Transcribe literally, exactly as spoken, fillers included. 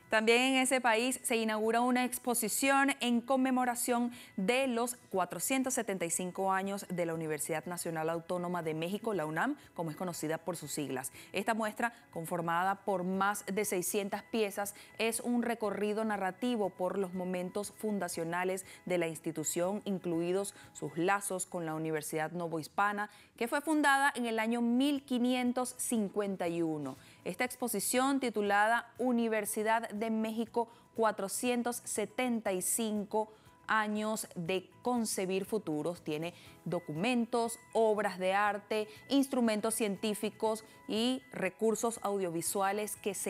También en ese país se inaugura una exposición en conmemoración de los cuatrocientos setenta y cinco años de la Universidad Nacional Autónoma de México, la UNAM, como es conocida por sus siglas. Esta muestra, conformada por más de seiscientas piezas, es un recorrido narrativo por los momentos fundacionales de la institución, incluidos sus lazos con la Universidad Novohispana, que fue fundada en el año mil quinientos cincuenta y uno. Esta exposición, titulada Universidad de México, cuatrocientos setenta y cinco años de concebir futuros, tiene documentos, obras de arte, instrumentos científicos y recursos audiovisuales que se